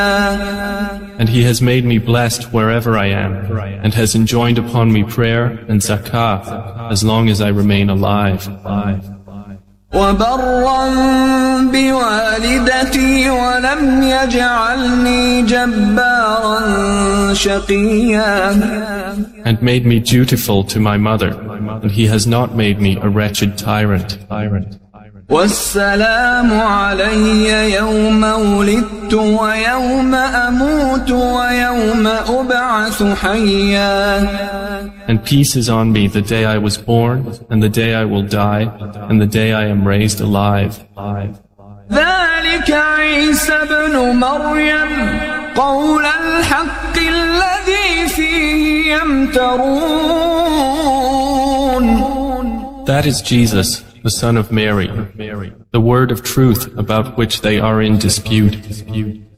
And He has made me blessed wherever I am, and has enjoined upon me prayer and zakah as long as I remain alive. وبرا بوالدتي ولم يجعلني جبارا شقيا. And made me dutiful to my mother, and He has not made me a wretched tyrant. والسلام علي يوم ولدت ويوم أموت ويوم أبعث حيا. And peace is on me the day I was born, and the day I will die, and the day I am raised alive. ذلك عيسى ابن مريم قول الحق الذي فيه يمترون. That is Jesus, the son of Mary, the word of truth about which they are in dispute.